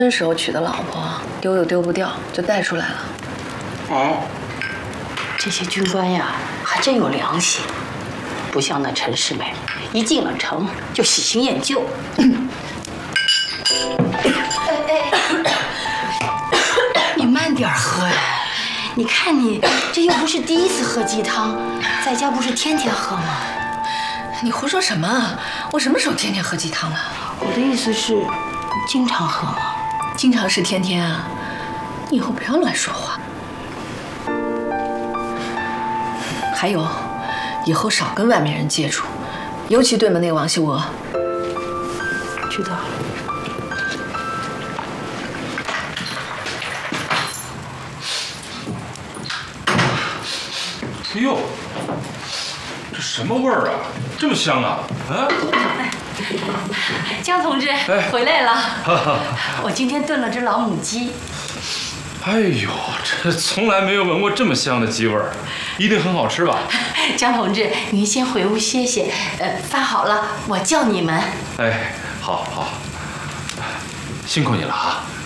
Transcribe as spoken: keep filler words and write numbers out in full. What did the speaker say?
那时候娶的老婆，丢又丢不掉，就带出来了。 哎，这些军官呀，还真有良心，不像那陈世美，一进了城就喜新厌旧。哎哎，你慢点喝呀！你看你这又不是第一次喝鸡汤，在家不是天天喝吗？ 你胡说什么啊？我什么时候天天喝鸡汤了？ 我的意思是，经常喝吗？ 经常是天天啊！你以后不要乱说话。还有，以后少跟外面人接触，尤其对门那个王秀娥。 知道了。 哎呦，这什么味儿啊？这么香啊！啊！ 江同志， 哎， 回来了。我今天炖了只老母鸡。 哎呦，这从来没有闻过这么香的鸡味儿，一定很好吃吧？ 江同志，您先回屋歇歇，呃，饭好了我叫你们。 哎，好好，辛苦你了啊！